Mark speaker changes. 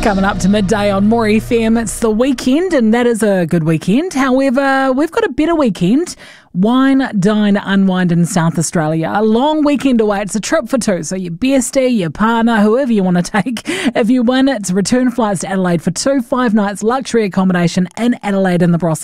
Speaker 1: Coming up to midday on More FM, it's the weekend, and that is a good weekend. However, we've got a better weekend. Wine, dine, unwind in South Australia. A long weekend away. It's a trip for two. So your bestie, your partner, whoever you want to take. If you win, it's return flights to Adelaide for 5 nights luxury accommodation in Adelaide and the Barossa.